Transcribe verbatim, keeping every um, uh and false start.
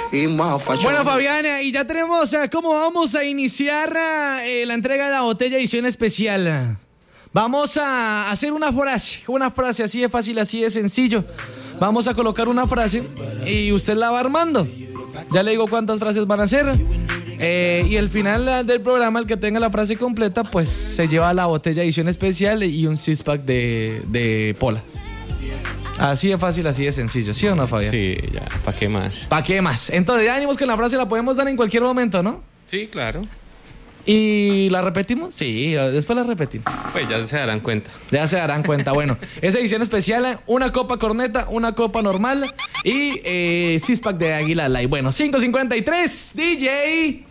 y más fashion. Bueno, Fabiana, y ya tenemos uh, cómo vamos a iniciar uh, la entrega de la botella edición especial. Vamos a hacer una frase, una frase así de fácil, así de sencillo. Vamos a colocar una frase y usted la va armando. Ya le digo cuántas frases van a ser. Eh, y al final del programa, el que tenga la frase completa, pues se lleva la botella edición especial y un six pack de, de Pola. Así de fácil, así de sencillo, ¿sí o no, Fabián? Sí, ya, ¿para qué más? ¿Para qué más? Entonces, ya ánimos que la frase la podemos dar en cualquier momento, ¿no? Sí, claro. ¿Y la repetimos? Sí, después la repetimos. Pues ya se darán cuenta. Ya se darán cuenta. Bueno, esa edición especial, una copa corneta, una copa normal y eh, six pack de Águila Light. Bueno, cinco cincuenta y tres, D J.